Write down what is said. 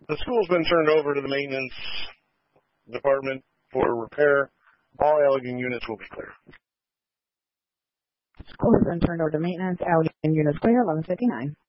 The school's been turned over to the maintenance department for repair. All Allegan units will be clear. School has been turned over to maintenance. Allegan units clear, 11:59.